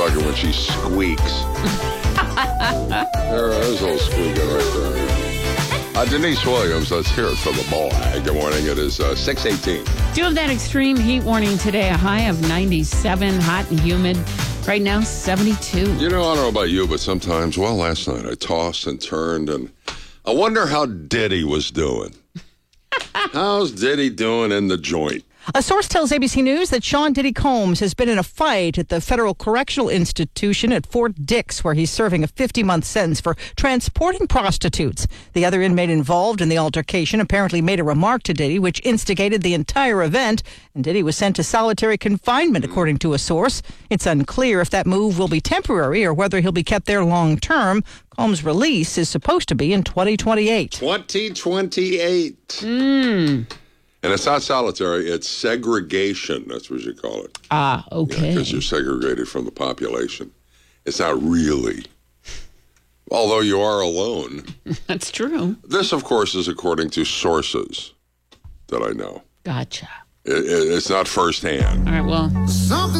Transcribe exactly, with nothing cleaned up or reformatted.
like it when she squeaks. There is a little squeaking right there. Uh, Denise Williams, let's hear it for the boy. Good morning. It is uh, six eighteen. Do have that extreme heat warning today. A high of ninety-seven, hot and humid. Right now, seventy-two. You know, I don't know about you, but sometimes, well, last night I tossed and turned, and I wonder how Diddy was doing. How's Diddy doing in the joint? A source tells A B C News that Sean Diddy Combs has been in a fight at the Federal Correctional Institution at Fort Dix, where he's serving a fifty-month sentence for transporting prostitutes. The other inmate involved in the altercation apparently made a remark to Diddy, which instigated the entire event, and Diddy was sent to solitary confinement, according to a source. It's unclear if that move will be temporary or whether he'll be kept there long term. Combs' release is supposed to be in twenty twenty-eight. twenty twenty-eight. Mm. And it's not solitary, it's segregation. That's what you call it. Ah, okay. Because you're segregated from the population. It's not really. Although you are alone. That's true. This, of course, is according to sources that I know. Gotcha. It, it, it's not firsthand. All right, well. Something